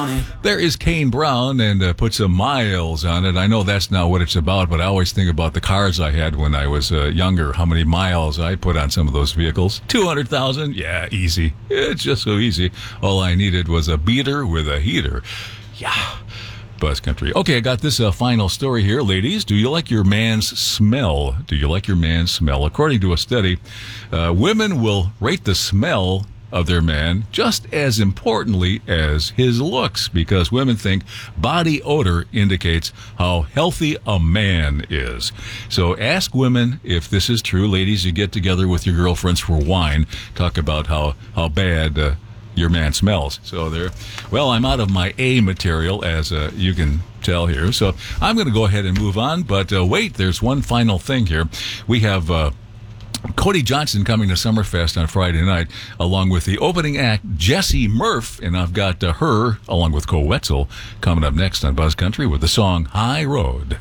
money. There is Kane Brown, and put some miles on it. I know that's not what it's about, but I always think about the cars I had when I was younger, how many miles I put on some of those vehicles. 200,000? Yeah, easy. It's just so easy. All I needed was a beater with a heater. Yeah. Buzz Country. Okay, I got this final story here. Ladies, do you like your man's smell? Do you like your man's smell? According to a study, women will rate the smell of their man just as importantly as his looks, because women think body odor indicates how healthy a man is. So ask women if this is true. Ladies, you get together with your girlfriends for wine, talk about how bad your man smells. So there. Well, I'm out of my A material, as you can tell here. So I'm going to go ahead and move on. But wait, there's one final thing here. We have Cody Johnson coming to Summerfest on Friday night, along with the opening act, Jessie Murph, and I've got her, along with Co Wetzel, coming up next on Buzz Country with the song High Road.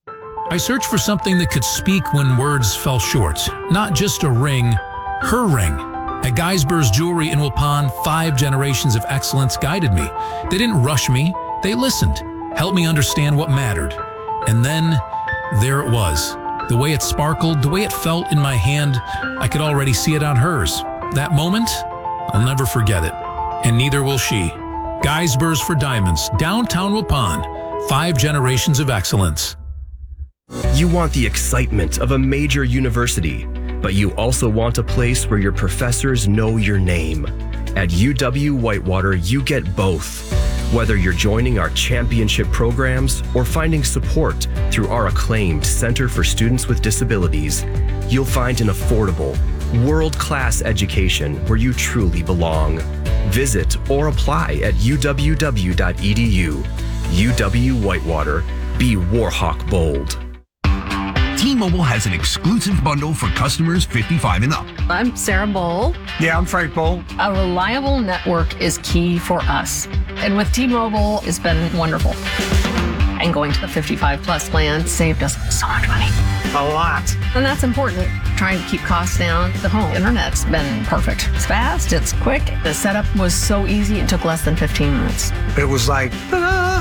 I searched for something that could speak when words fell short. Not just a ring, her ring. At Geisber's Jewelry in Waupun, 5 generations of excellence guided me. They didn't rush me, they listened, helped me understand what mattered. And then, there it was. The way it sparkled, the way it felt in my hand, I could already see it on hers. That moment, I'll never forget it. And neither will she. Geisber's for Diamonds, downtown Waupun. 5 generations of excellence. You want the excitement of a major university, but you also want a place where your professors know your name. At UW-Whitewater, you get both. Whether you're joining our championship programs or finding support through our acclaimed Center for Students with Disabilities, you'll find an affordable, world-class education where you truly belong. Visit or apply at uww.edu. UW-Whitewater. Be Warhawk bold. T-Mobile has an exclusive bundle for customers 55 and up. I'm Sarah Bowl. Yeah, I'm Frank Bowl. A reliable network is key for us. And with T-Mobile, it's been wonderful. And going to the 55 plus plan saved us so much money. A lot. And that's important. Trying to keep costs down. The home internet's been perfect. It's fast, it's quick. The setup was so easy, it took less than 15 minutes. It was like, ta-da!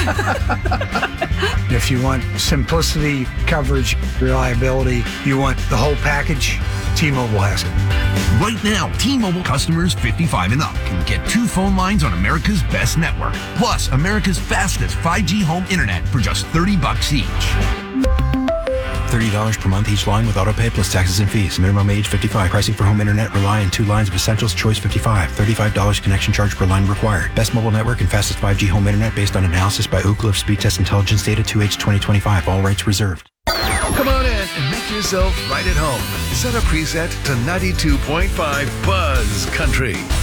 If you want simplicity, coverage, reliability, you want the whole package, T-Mobile has it. Right now, T-Mobile customers 55 and up can get 2 phone lines on America's best network, plus America's fastest 5G home internet for just $30 each. $30 per month each line with autopay plus taxes and fees. Minimum age 55. Pricing for home internet rely on 2 lines of essentials. Choice 55. $35 connection charge per line required. Best mobile network and fastest 5G home internet based on analysis by Ookla Speed Test Intelligence data 2H 2025. All rights reserved. Come on in and make yourself right at home. Set a preset to 92.5 Buzz Country.